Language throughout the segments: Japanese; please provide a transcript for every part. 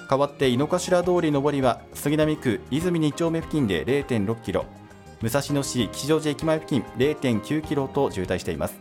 変わって井の頭通り上りは杉並区泉2丁目付近で 0.6 キロ、武蔵野市吉祥寺駅前付近 0.9 キロと渋滞しています。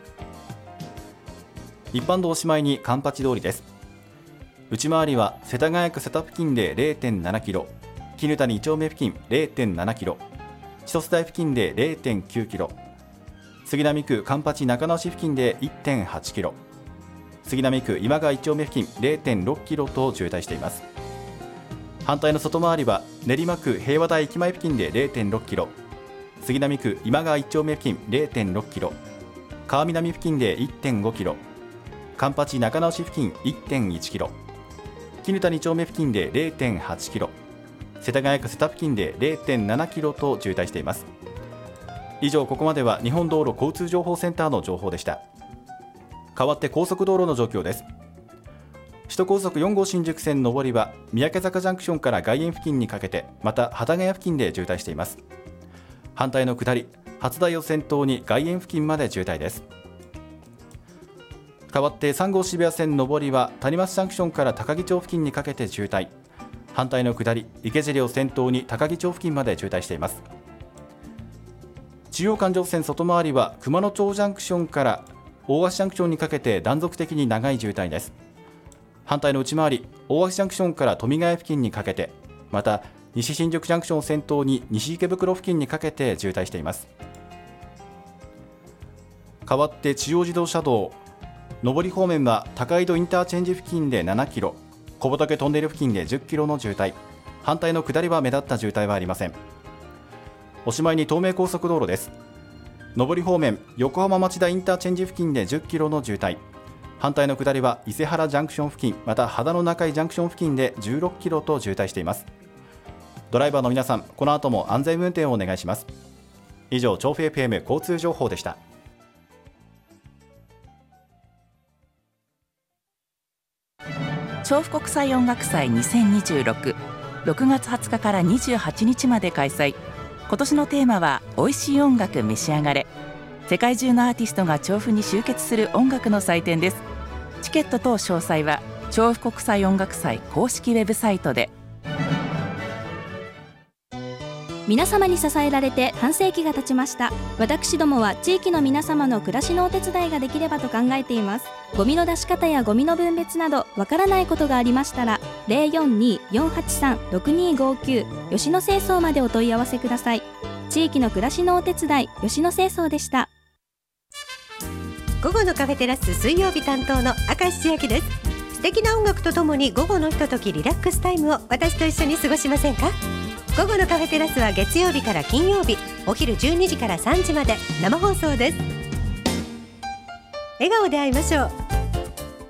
一般道おしまいに環八通りです。内回りは世田谷区瀬田付近で 0.7 キロ、絹谷2丁目付近 0.7 キロ、千歳台付近で 0.9 キロ、杉並区環八中野市付近で 1.8 キロ、杉並区今川1丁目付近 0.6 キロと渋滞しています。反対の外回りは練馬区平和台駅前付近で 0.6 キロ、杉並区今川1丁目付近 0.6 キロ、川南付近で 1.5 キロ、環八中野市付近 1.1 キロ、絹谷2丁目付近で 0.8 キロ、世田谷区瀬田付近で 0.7 キロと渋滞しています。以上、ここまでは日本道路交通情報センターの情報でした。代わって高速道路の状況です。首都高速4号新宿線上りは三宅坂ジャンクションから外苑付近にかけて、また幡ヶ谷付近で渋滞しています。反対の下り、初台を先頭に外苑付近まで渋滞です。代わって3号渋谷線上りは谷町ジャンクションから高木町付近にかけて渋滞、反対の下り、池尻を先頭に高木町付近まで渋滞しています。中央環状線外回りは熊野町ジャンクションから大橋ジャンクションにかけて断続的に長い渋滞です。反対の内回り、大橋ジャンクションから富ヶ谷付近にかけて、また西新宿ジャンクションを先頭に西池袋付近にかけて渋滞しています。代わって中央自動車道上り方面は高井戸インターチェンジ付近で7キロ、小仏トンネル付近で10キロの渋滞、反対の下りは目立った渋滞はありません。おしまいに東名高速道路です。上り方面、横浜町田インターチェンジ付近で10キロの渋滞、反対の下りは伊勢原ジャンクション付近、また秦野中井ジャンクション付近で16キロと渋滞しています。ドライバーの皆さん、この後も安全運転をお願いします。以上、調布 FM 交通情報でした。 調布国際音楽祭2026、6月20日から28日まで開催。今年のテーマは美味しい音楽召し上がれ。世界中のアーティストが調布に集結する音楽の祭典です。チケット等詳細は調布国際音楽祭公式ウェブサイトで。 皆様に支えられて半世紀が経ちました。私どもは地域の皆様の暮らしのお手伝いができればと考えています。ゴミの出し方やゴミの分別などわからないことがありましたら 042-483-6259 吉野清掃までお問い合わせください。地域の暮らしのお手伝い、吉野清掃でした。 午後のカフェテラス水曜日担当の明石千秋です。素敵な音楽とともに午後のひとときリラックスタイムを私と一緒に過ごしませんか。午後のカフェテラスは月曜日から金曜日お昼12時から3時まで生放送です。笑顔で会いましょう。